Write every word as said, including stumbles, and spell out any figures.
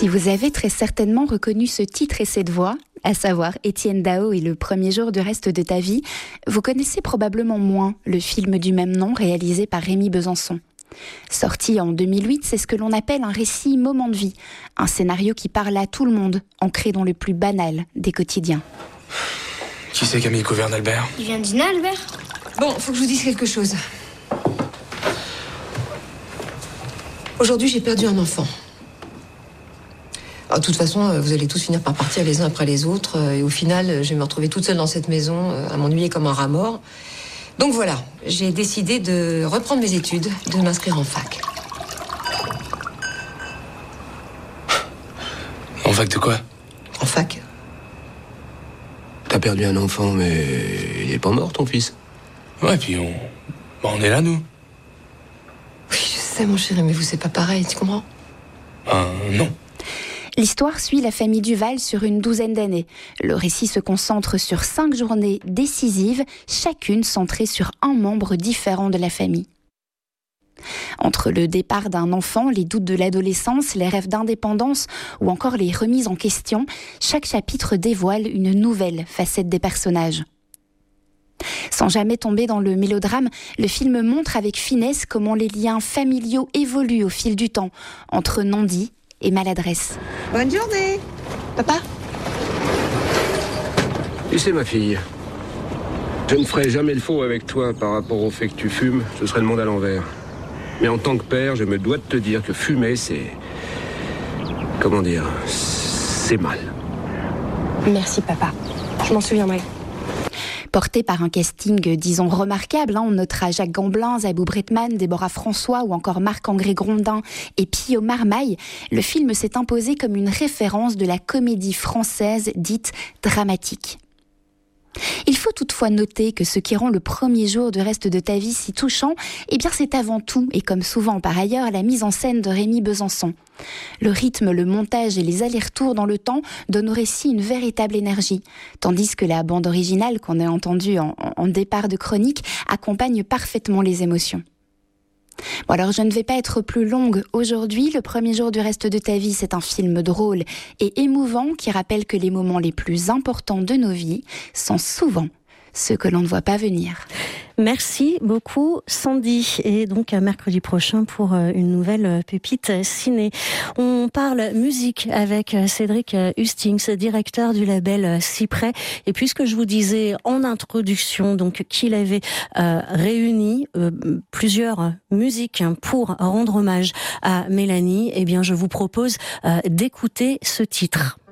Si vous avez très certainement reconnu ce titre et cette voix, à savoir Étienne Dao et le premier jour du reste de ta vie, vous connaissez probablement moins le film du même nom réalisé par Rémy Besançon. Sorti en deux mille huit, c'est ce que l'on appelle un récit moment de vie, un scénario qui parle à tout le monde, ancré dans le plus banal des quotidiens. Qui c'est qui a mis le couvert d'Albert ? Il vient de dîner, Albert ? Bon, faut que je vous dise quelque chose. Aujourd'hui, j'ai perdu un enfant. Alors, de toute façon, vous allez tous finir par partir les uns après les autres. Et au final, je vais me retrouver toute seule dans cette maison, à m'ennuyer comme un rat mort. Donc voilà, j'ai décidé de reprendre mes études, de m'inscrire en fac. En fac de quoi ? En fac. T'as perdu un enfant, mais il est pas mort, ton fils. Ouais, puis on... Bah, on est là, nous. Oui, je sais, mon chéri, mais vous, c'est pas pareil, tu comprends ? Euh, non. L'histoire suit la famille Duval sur une douzaine d'années. Le récit se concentre sur cinq journées décisives, chacune centrée sur un membre différent de la famille. Entre le départ d'un enfant, les doutes de l'adolescence, les rêves d'indépendance ou encore les remises en question, chaque chapitre dévoile une nouvelle facette des personnages. Sans jamais tomber dans le mélodrame, le film montre avec finesse comment les liens familiaux évoluent au fil du temps, entre non-dits et maladresse. Bonne journée. Papa ? Tu sais, ma fille, je ne ferai jamais le faux avec toi par rapport au fait que tu fumes, ce serait le monde à l'envers. Mais en tant que père, je me dois de te dire que fumer, c'est... Comment dire ? C'est mal. Merci, papa. Je m'en souviendrai. Porté par un casting, disons, remarquable, hein, on notera Jacques Gamblin, Zabou Bretman, Déborah François ou encore Marc-André Grondin et Pio Marmaille, le film s'est imposé comme une référence de la comédie française dite dramatique. Il faut toutefois noter que ce qui rend le premier jour du reste de ta vie si touchant, eh bien c'est avant tout, et comme souvent par ailleurs, la mise en scène de Rémy Besançon. Le rythme, le montage et les allers-retours dans le temps donnent au récit une véritable énergie, tandis que la bande originale qu'on a entendue en, en départ de chronique accompagne parfaitement les émotions. Bon alors je ne vais pas être plus longue aujourd'hui, le premier jour du reste de ta vie, c'est un film drôle et émouvant qui rappelle que les moments les plus importants de nos vies sont souvent ceux que l'on ne voit pas venir. Merci beaucoup Sandy, et donc à mercredi prochain pour une nouvelle pépite ciné. On parle musique avec Cédric Hustings, directeur du label Cyprès, et puisque je vous disais en introduction donc qu'il avait euh, réuni euh, plusieurs musiques pour rendre hommage à Mélanie, eh bien je vous propose euh, d'écouter ce titre.